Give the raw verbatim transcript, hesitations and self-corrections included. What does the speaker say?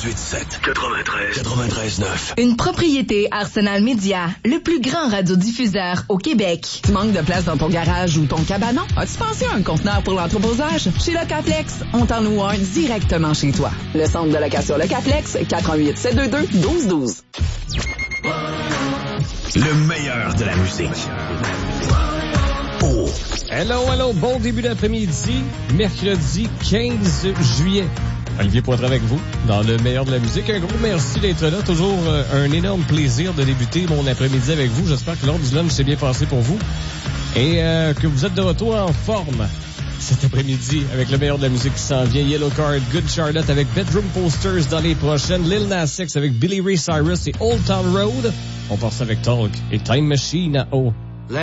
quatre-vingt-dix-huit sept, quatre-vingt-treize, quatre-vingt-treize neuf. Une propriété Arsenal Média, le plus grand radiodiffuseur au Québec. Tu manques de place dans ton garage ou ton cabanon? As-tu pensé à un conteneur pour l'entreposage? Chez Locaflex, on t'en loue un directement chez toi. Le centre de location Locaflex, quatre un huit, sept deux deux, un deux un deux. Le meilleur de la musique. Oh. Hello, hello, bon début d'après-midi, mercredi quinze juillet. Olivier Poitras avec vous, dans le meilleur de la musique. Un gros merci d'être là. Toujours euh, un énorme plaisir de débuter mon après-midi avec vous. J'espère que l'heure du lunch s'est bien passé pour vous et euh, que vous êtes de retour en forme cet après-midi avec le meilleur de la musique qui s'en vient. Yellow Card, Good Charlotte avec Bedroom Posters dans les prochaines. Lil Nas X avec Billy Ray Cyrus et Old Town Road. On part ça avec Talk et Time Machine à O.